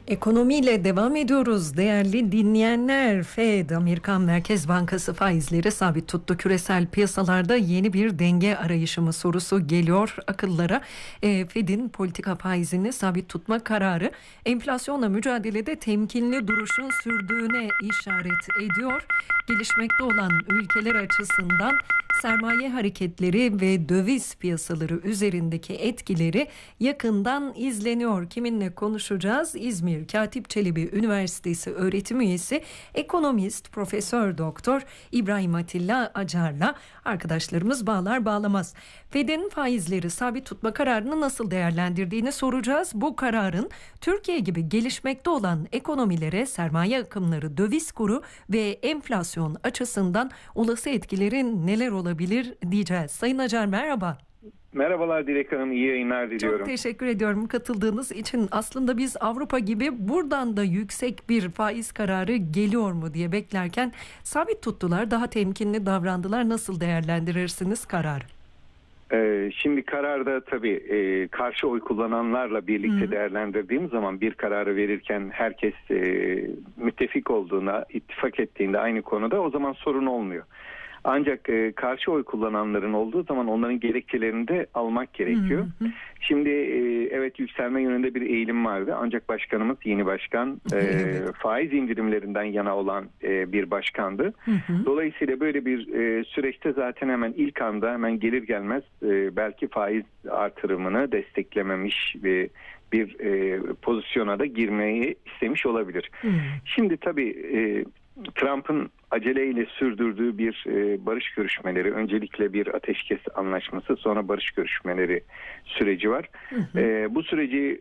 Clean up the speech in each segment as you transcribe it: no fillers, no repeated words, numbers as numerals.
Ekonomiyle devam ediyoruz değerli dinleyenler. Fed, Amerikan Merkez Bankası faizleri sabit tuttu. Küresel piyasalarda yeni bir denge arayışı mı sorusu geliyor akıllara. Fed'in politika faizini sabit tutma kararı enflasyonla mücadelede temkinli duruşun sürdüğüne işaret ediyor. Gelişmekte olan ülkeler açısından sermaye hareketleri ve döviz piyasaları üzerindeki etkileri yakından izleniyor. Kiminle konuşacağız? İzmir Katip Çelebi Üniversitesi öğretim üyesi ekonomist Profesör Doktor İbrahim Atilla Acar'la arkadaşlarımız bağlar bağlamaz. Fed'in faizleri sabit tutma kararını nasıl değerlendirdiğini soracağız. Bu kararın Türkiye gibi gelişmekte olan ekonomilere sermaye akımları, döviz kuru ve enflasyon açısından olası etkileri neler olabilir diyeceğiz. Sayın Acar merhaba. Merhabalar Dilek Hanım, iyi yayınlar diliyorum. Çok teşekkür ediyorum katıldığınız için. Aslında biz Avrupa gibi buradan da yüksek bir faiz kararı geliyor mu diye beklerken sabit tuttular, daha temkinli davrandılar. Nasıl değerlendirirsiniz kararı? Şimdi kararda tabii karşı oy kullananlarla birlikte değerlendirdiğimiz zaman bir kararı verirken herkes müttefik olduğunda, ittifak ettiğinde aynı konuda o zaman sorun olmuyor. Ancak karşı oy kullananların olduğu zaman onların gerekçelerini de almak gerekiyor. Şimdi evet yükselme yönünde bir eğilim vardı. Ancak başkanımız yeni başkan faiz indirimlerinden yana olan bir başkandı. Dolayısıyla böyle bir süreçte zaten hemen ilk anda hemen gelir gelmez belki faiz artırımını desteklememiş ve bir pozisyona da girmeyi istemiş olabilir. Şimdi tabii Trump'ın aceleyle sürdürdüğü bir barış görüşmeleri, öncelikle bir ateşkes anlaşması, sonra barış görüşmeleri süreci var. Bu süreci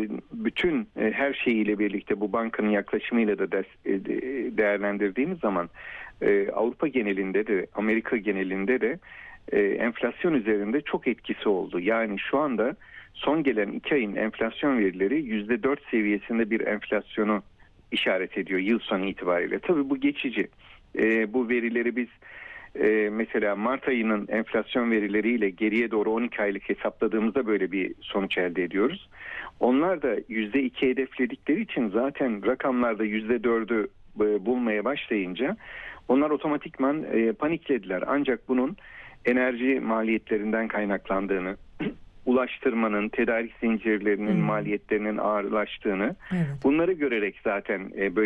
bütün her şeyiyle birlikte bu bankanın yaklaşımıyla da değerlendirdiğimiz zaman Avrupa genelinde de, Amerika genelinde de enflasyon üzerinde çok etkisi oldu. Yani şu anda son gelen 2 ayın enflasyon verileri %4 seviyesinde bir enflasyonu işaret ediyor yıl sonu itibariyle. Tabii bu geçici. Bu verileri biz mesela Mart ayının enflasyon verileriyle geriye doğru 12 aylık hesapladığımızda böyle bir sonuç elde ediyoruz. Onlar da %2 hedefledikleri için zaten rakamlarda %4'ü bulmaya başlayınca onlar otomatikman paniklediler. Ancak bunun enerji maliyetlerinden kaynaklandığını, ulaştırmanın, tedarik zincirlerinin maliyetlerinin ağırlaştığını bunları görerek zaten böyle